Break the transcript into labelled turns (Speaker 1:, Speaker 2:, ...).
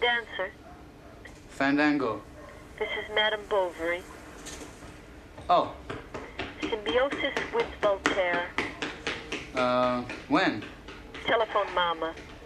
Speaker 1: answer.
Speaker 2: Fandango.
Speaker 1: This is Madame Bovary.
Speaker 2: Oh.
Speaker 1: Symbiosis with Voltaire.
Speaker 2: When?
Speaker 1: Telephone Mama.